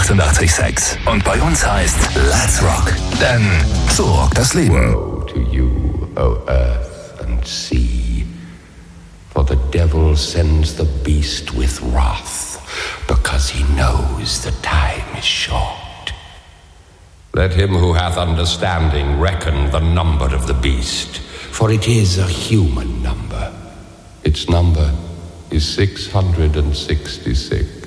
88,6. Und bei uns heißt Let's Rock. Denn so rockt das Leben. Woe to you, O earth and sea, for the devil sends the beast with wrath, because he knows the time is short. Let him who hath understanding reckon the number of the beast, for it is a human number. Its number is 666.